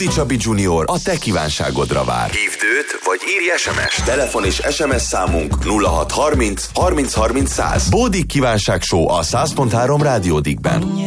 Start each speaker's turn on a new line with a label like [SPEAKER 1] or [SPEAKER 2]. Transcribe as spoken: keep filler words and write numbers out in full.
[SPEAKER 1] Bódi Csabi junior a te kívánságodra vár.
[SPEAKER 2] Hívd őt, vagy írj es em es. Telefon és es em es számunk nulla hat harminc harminc harminc száz.
[SPEAKER 1] Bódi kívánság show a száz pont három Rádió Dickben.